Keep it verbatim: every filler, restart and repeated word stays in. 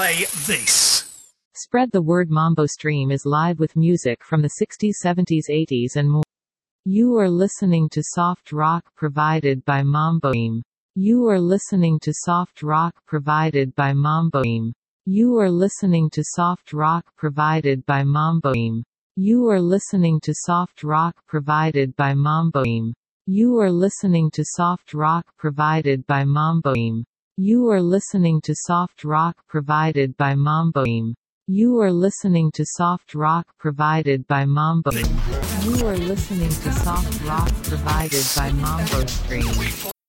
say this. Spread the word. Mambo Stream is live with music from the sixties, seventies, eighties and more. You are listening to soft rock provided by Mambo Stream. You are listening to soft rock provided by Mambo Stream. You are listening to soft rock provided by Mambo Stream. You are listening to soft rock provided by Mambo Stream. You are listening to soft rock provided by Mambo Stream. You are listening to soft rock provided by Mambo Stream. You are listening to soft rock provided by Mambo Stream. You are listening to soft rock provided by Mambo Stream.